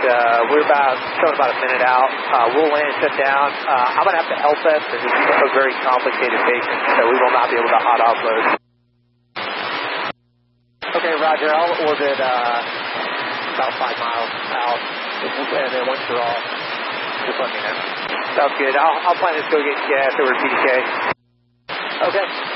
we're showing about a minute out. We'll land and shut down. I'm going to have to help us. This is a very complicated patient, so we will not be able to hot offload. Okay, Roger. I'll orbit about 5 miles out, and then once you're off, just let me know. Sounds good. I'll plan to go get gas over PDK. Okay.